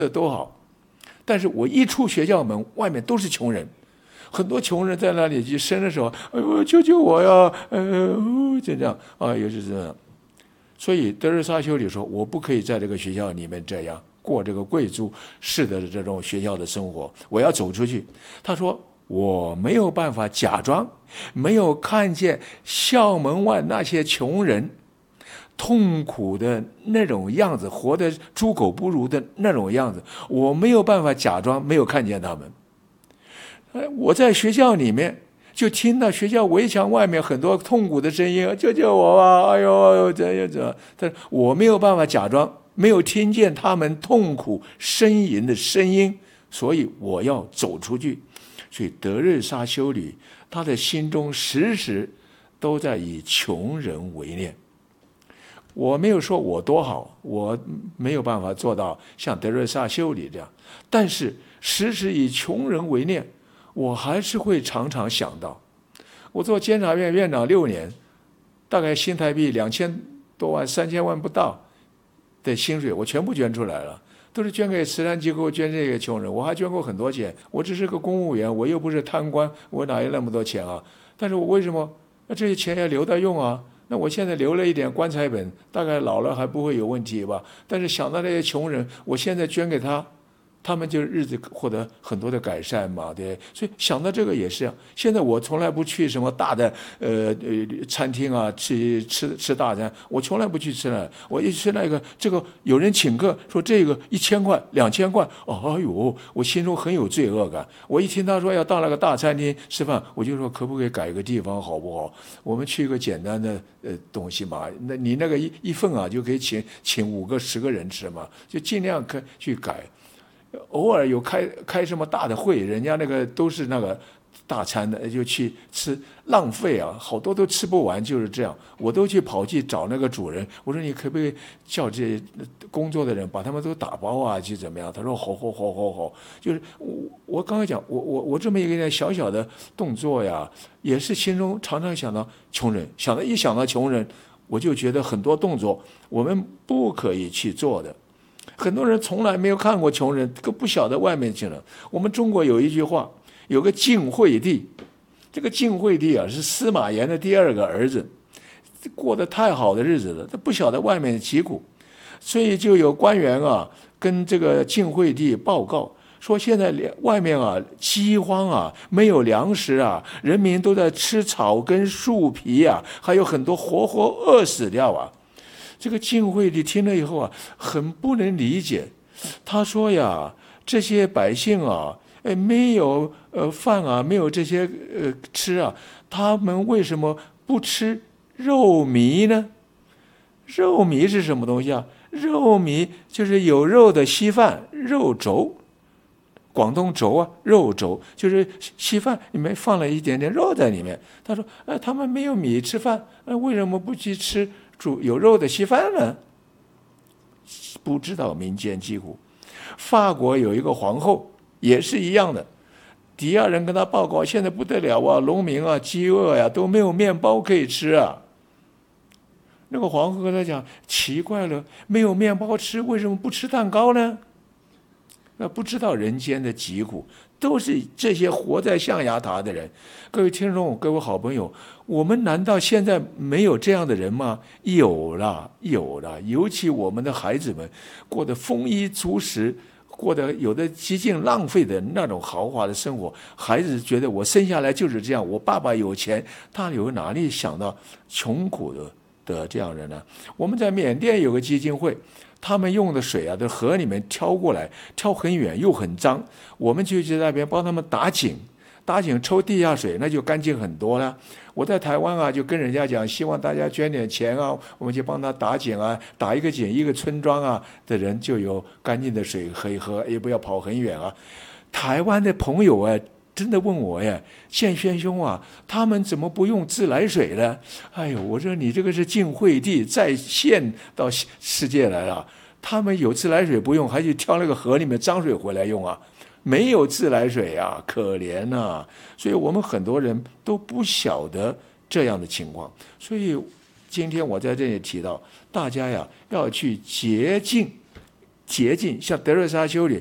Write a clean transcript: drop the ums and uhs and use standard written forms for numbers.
都好，但是我一出学校门，外面都是穷人，很多穷人在那里去生的时候，哎呦，救救我呀，就这样啊，也是这样。所以德瑞莎修女说，我不可以在这个学校里面这样过这个贵族式的这种学校的生活，我要走出去。他说，我没有办法假装没有看见校门外那些穷人痛苦的那种样子，活得猪狗不如的那种样子，我没有办法假装没有看见他们。我在学校里面就听到学校围墙外面很多痛苦的声音，救救我吧！哎呦，这样子，但是我没有办法假装没有听见他们痛苦呻吟的声音，所以我要走出去。所以德瑞莎修女，她的心中时时都在以穷人为念。我没有说我多好，我没有办法做到像德瑞莎修女这样，但是时时以穷人为念，我还是会常常想到，我做监察院院长6年，大概新台币2000多万、3000万不到的薪水，我全部捐出来了，都是捐给慈善机构，捐这个穷人。我还捐过很多钱，我只是个公务员，我又不是贪官，我哪有那么多钱啊？但是我为什么这些钱要留着用啊？那我现在留了一点棺材本，大概老了还不会有问题吧？但是想到那些穷人，我现在捐给他，他们就日子获得很多的改善嘛，对。所以想到这个也是啊。现在我从来不去什么大的餐厅啊，吃大餐，我从来不去吃了。我一吃那个这个有人请客说这个1000块、2000块，哎呦，我心中很有罪恶感。我一听他说要到那个大餐厅吃饭，我就说可不可以改个地方好不好？我们去一个简单的东西嘛。那你那个一份啊就可以请5个10个人吃嘛，就尽量去改。偶尔有开什么大的会，人家那个都是那个大餐的，就去吃，浪费啊，好多都吃不完，就是这样。我都跑去找那个主人，我说你可不可以叫这些工作的人把他们都打包啊，去怎么样？他说好。就是我刚才讲，我这么一个小小的动作呀，也是心中常常想到穷人，一想到穷人，我就觉得很多动作我们不可以去做的。很多人从来没有看过穷人，都不晓得外面去了。我们中国有一句话，有个晋惠帝，这个晋惠帝啊是司马炎的第2个儿子，过得太好的日子了，他不晓得外面的疾苦，所以就有官员啊跟这个晋惠帝报告说，现在外面啊饥荒啊，没有粮食啊，人民都在吃草根树皮啊，还有很多活饿死掉啊。这个晋惠帝听了以后啊，很不能理解。他说呀，这些百姓啊，没有饭啊，没有这些吃啊，他们为什么不吃肉糜呢？肉糜是什么东西啊？肉糜就是有肉的稀饭，肉粥。广东粥啊，肉粥就是稀饭里面放了一点点肉在里面。他说，他们没有米吃饭，为什么不去吃有肉的稀饭呢？不知道民间疾苦。法国有一个皇后也是一样的，底下人跟他报告，现在不得了啊，农民啊饥饿呀，都没有面包可以吃啊。那个皇后跟他讲，奇怪了，没有面包吃，为什么不吃蛋糕呢？不知道人间的疾苦，都是这些活在象牙塔的人。各位听众，各位好朋友，我们难道现在没有这样的人吗？有了，尤其我们的孩子们过得丰衣足食，过得有的极尽浪费的那种豪华的生活，孩子觉得我生下来就是这样，我爸爸有钱，他有哪里想到穷苦的这样人呢？我们在缅甸有个基金会，他们用的水啊，在河里面挑过来，挑很远又很脏，我们就在那边帮他们打井抽地下水，那就干净很多了。我在台湾啊，就跟人家讲，希望大家捐点钱啊，我们就帮他打井啊，打一个井，一个村庄啊的人就有干净的水可以喝，也不要跑很远啊。台湾的朋友啊，真的问我呀，宪轩兄啊，他们怎么不用自来水呢？哎呦，我说你这个是晋惠帝再现到世界来了，他们有自来水不用，还去挑那个河里面脏水回来用啊，没有自来水啊，可怜啊！所以我们很多人都不晓得这样的情况，所以今天我在这里提到，大家呀要去洁净洁净，像德瑞莎修女